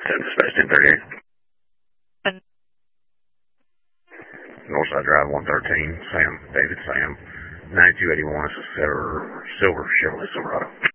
Dispatch 1038. Northside Drive 113, Sam, David Sam, 9281 is a Silver Chevrolet Silverado.